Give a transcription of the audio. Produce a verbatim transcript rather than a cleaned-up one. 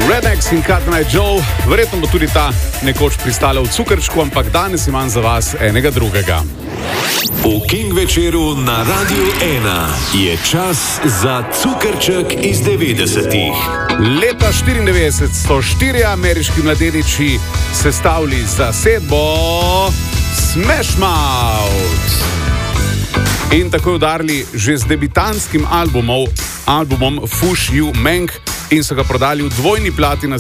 Rednex in Cut Night Joe, verjetno bo tudi ta nekoč pristala v cukrčku, ampak danes imam za vas enega drugega. V King večeru na Radiu ena je čas za cukrček iz devetdesetih. Leta štiriindevetdeset so štirje ameriški mladeniči sestavili zasedbo Smash Mouth in tako udarili že z debitantskim albumom, albumom Fush You Mank in so ga prodali v dvojni platini